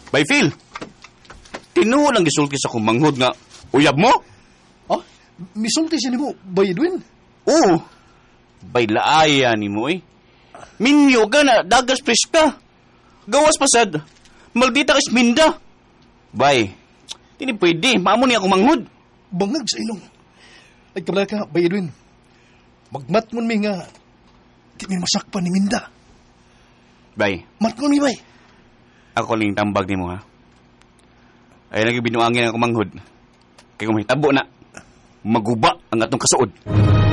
Bay, Phil. Tinuo lang gisulti sa kumanghod nga uyab mo? Ah, misulti siya ni mo, Bay Edwin? Oo. Bay, laaya ni mo eh. Minyo ka na, dagas pres ka. Gawas pasad. Maldita kas minda. Bay, tini pwede. Maamo niya kumanghod. Bangag sa ilong. Ay kabala ka, Bay Edwin. Magmat mo mi nga, di mi masakpan ni Minda. Bay, Mat mo mi, Bay. ako lang tambag ni mo ha. Ay nagibinuangin ang kumanghod. Kaya kung may tabo na, maguba ang atong kasuod.